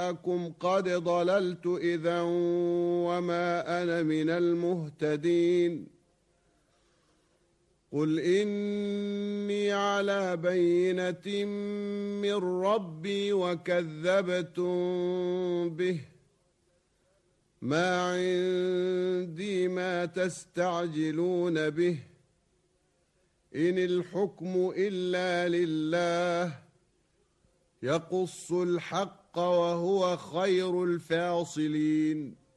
معكم قد ضللت إذا وما أنا من المهتدين قل إني على بينة من ربي وكذبتم به ما عندي ما تستعجلون به إن الحكم إلا لله يقص الحق وهو خير الفاصلين